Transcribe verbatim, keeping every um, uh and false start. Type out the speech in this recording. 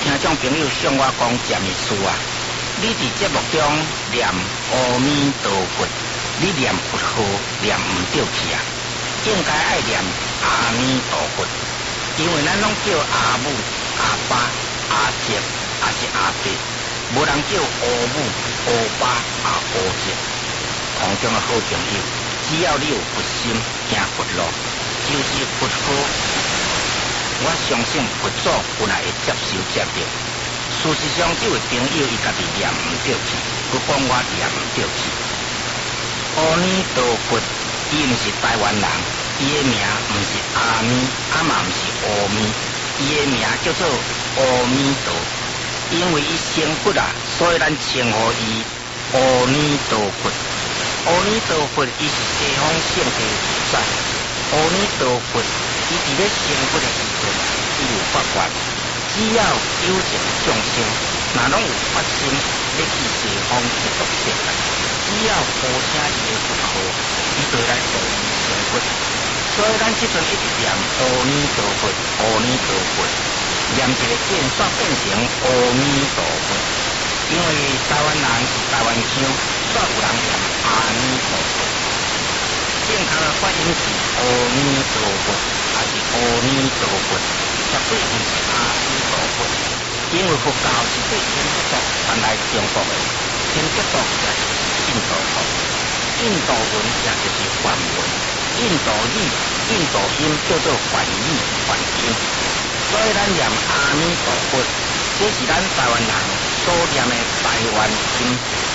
听众朋友向我讲占的事啊，你伫节目中念阿弥陀佛，你念佛号念唔对去啊，应该爱念阿弥陀佛，因为咱拢叫阿母、阿爸、阿姐，也是阿伯，无人叫阿母、阿爸、阿阿姐。空中的好朋友，只要你有佛心，行佛路，就是佛号。我相信佛祖本来会接受接着。事实上，这位朋友伊家己念唔对去，佮讲我念唔对去。阿弥陀佛，伊毋是台湾人，伊的名毋是阿弥，啊嘛毋是阿弥，伊的名叫做阿弥陀。因为伊成佛啊，所以咱称呼伊阿弥陀佛。阿弥陀佛，伊是西方圣地自在。阿弥陀佛，伊伫咧成佛的时阵，伊有发愿，只要有情众生，若拢有发心要去西方极乐世界，只要呼请伊的佛号，伊就来度伊成佛。所以咱即阵一直念阿弥陀佛，阿弥陀佛，念一个变煞变成阿弥陀佛。因为台湾人是台湾腔，煞有人念阿弥陀佛。正确的发音是阿弥陀佛，还是阿弥陀佛，绝对不是阿弥陀佛。因为佛教是对天主教传来中国的，天主教也是印度教，印度文也就是梵文，印度语、印度音叫做梵语、梵音。所以咱念阿弥陀佛，这是咱台湾人所念的台湾音。